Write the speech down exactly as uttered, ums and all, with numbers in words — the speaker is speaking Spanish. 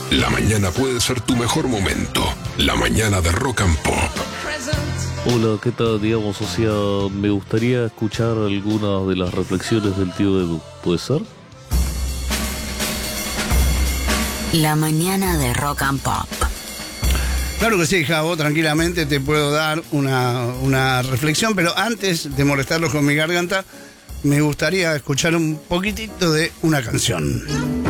La mañana puede ser tu mejor momento. La mañana de Rock and Pop. Hola, ¿qué tal? Digamos, o sea, me gustaría escuchar algunas de las reflexiones del tío Edu. ¿Puede ser? La mañana de Rock and Pop. Claro que sí, Javo, tranquilamente te puedo dar una, una reflexión, pero antes de molestarlos con mi garganta, me gustaría escuchar un poquitito de una canción.